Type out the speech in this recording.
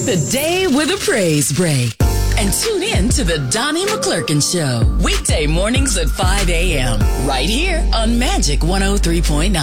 Start the day with a praise break. And tune in to the Donnie McClurkin Show. Weekday mornings at 5 a.m. Right here on Magic 103.9.